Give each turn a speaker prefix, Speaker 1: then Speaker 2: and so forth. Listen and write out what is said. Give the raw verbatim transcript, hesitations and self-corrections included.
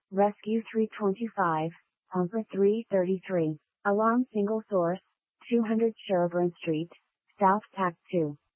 Speaker 1: Rescue three twenty-five, Pumper three thirty-three, Alarm Single Source, two hundred Sherburne Street, South Tact two.